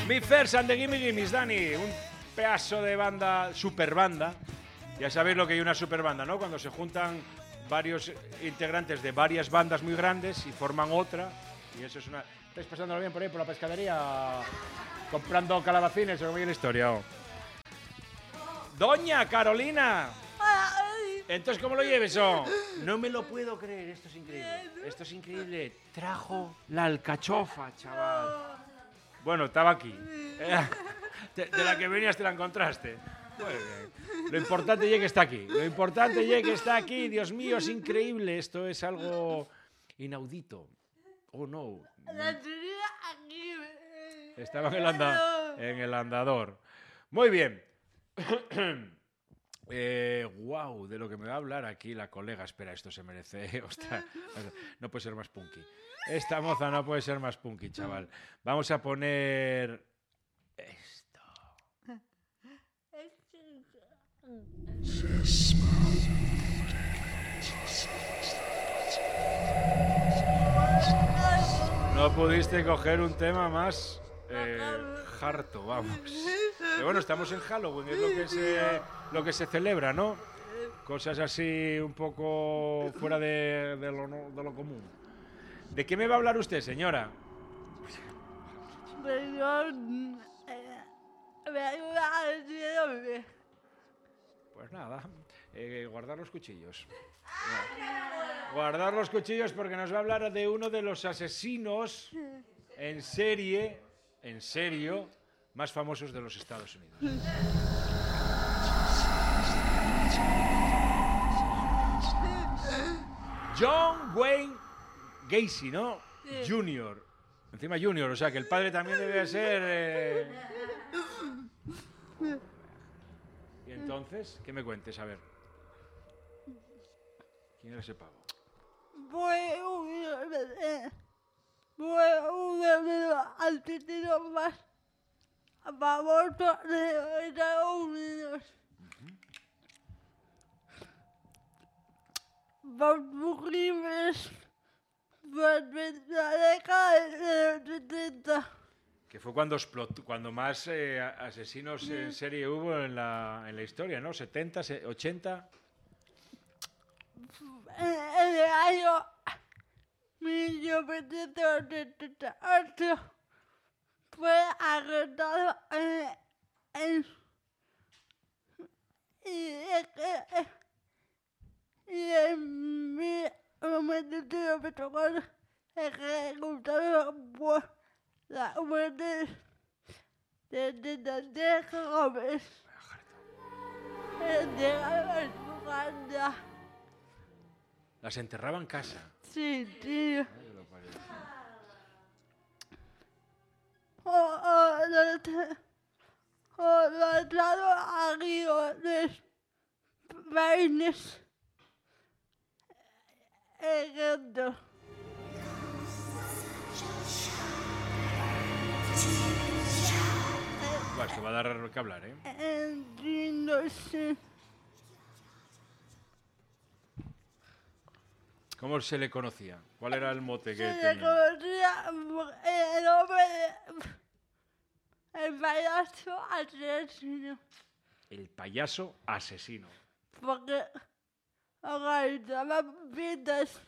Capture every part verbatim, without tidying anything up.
Be First and the Gimme Gimmes, Dani. Un pedazo de banda, super banda. Ya sabéis lo que hay una super banda, ¿no? Cuando se juntan varios integrantes de varias bandas muy grandes y forman otra. Y eso es una... ¿Estáis pasándolo bien por ahí, por la pescadería? Comprando calabacines o cómo es la historia. ¿O? Doña Carolina. Entonces, ¿cómo lo lleves? Oh? No me lo puedo creer, esto es increíble. Esto es increíble. Trajo la alcachofa, chaval. Bueno, estaba aquí. De, de la que venías te la encontraste. Muy bien. Lo importante es que está aquí. Lo importante es que está aquí. Dios mío, es increíble. Esto es algo inaudito. Oh, no. Estaba en el, anda en el andador. Muy bien. Eh, wow, de lo que me va a hablar aquí la colega. Espera, esto se merece. Ostras, no puede ser más punky. Esta moza no puede ser más punky, chaval. Vamos a poner esto. No pudiste coger un tema más eh, harto, vamos. Pero bueno, estamos en Halloween, es lo que se, lo que se celebra, ¿no? Cosas así un poco fuera de, de, lo, de lo común. ¿De qué me va a hablar usted, señora? Pues nada, eh, guardar los cuchillos. Guardar los cuchillos porque nos va a hablar de uno de los asesinos en serie, en serio, más famosos de los Estados Unidos. John Wayne Gacy, ¿no? Sí. Junior. Encima Junior, o sea que el padre también debe ser... Eh... Y entonces, ¿qué me cuentes? A ver. ¿Quién era ese pavo? Fue uno, fue uno de los asesinos más famosos de Estados Unidos. Por sus crímenes durante la década de los setenta. Que fue cuando explotó, cuando más eh, asesinos sí. en serie hubo en la, en la historia, ¿no? ¿setenta, ochenta? En el año mil novecientos setenta y ocho fue arrestado en, en, y, y en mil novecientos noventa y cuatro ejecutado por la muerte de setenta jóvenes. ¿Las enterraba en casa? Sí, tío. O, o, los, o los dados amigos de Marines. Ejemplo. Bueno, esto va a dar que hablar, ¿eh? Entiendo, sí. ¿Cómo se le conocía? ¿Cuál era el mote que se tenía? Se le conocía el nombre de... El payaso asesino. El payaso asesino. Porque organizaba fiestas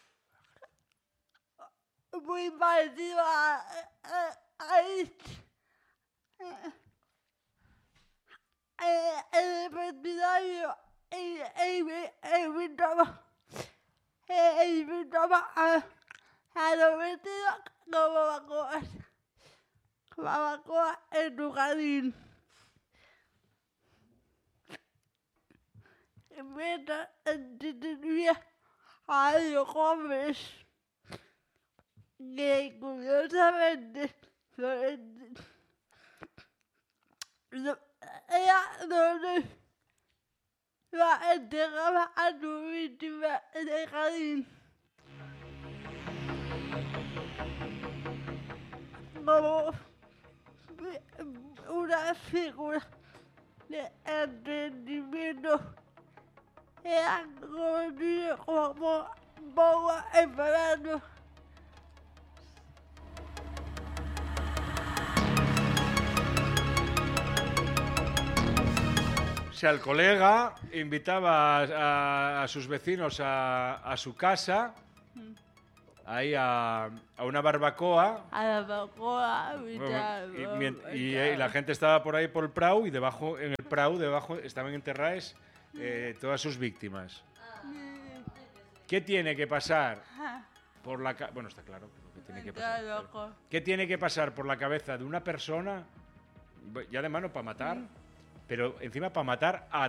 muy parecido a... a, a este. El veterinario invitaba invitaba a, a los vecinos como barbacoas, barbacoas en tu jardín. Mientras entretenía a los jóvenes que curiosamente ella donde la entregaba a su víctima en el jardín. Como una figura de entretenimiento, era conocido como Bobo Esperando. sea, el colega invitaba a, a- a sus vecinos a, a su casa, ahí a, a una barbacoa, A la barbacoa, y bueno, tal, y, mien- y y, tal. eh, la gente estaba por ahí por el Prau y debajo, en el Prau, debajo estaban enterradas eh, todas sus víctimas. ¿Qué tiene que pasar por la ca- bueno, está claro lo que tiene que Está pasar. pero- loco. ¿Qué tiene que pasar por la cabeza de una persona, ya de mano para matar, pero encima para matar a